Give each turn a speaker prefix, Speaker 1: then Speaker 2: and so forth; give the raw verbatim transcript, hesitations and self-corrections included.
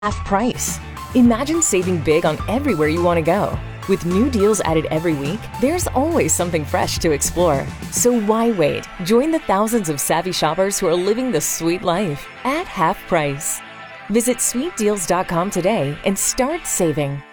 Speaker 1: Half price. Imagine saving big on everywhere you want to go. With new deals added every week, there's always something fresh to explore. So why wait? Join the thousands of savvy shoppers who are living the sweet life at half price. Visit sweet deals dot com today and start saving.